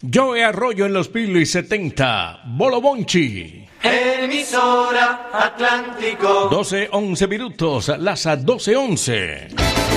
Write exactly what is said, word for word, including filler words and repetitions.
Joe Arroyo en los Pilos setenta, Bolo Bonchi. Emisora Atlántico. doce once minutos, las doce once.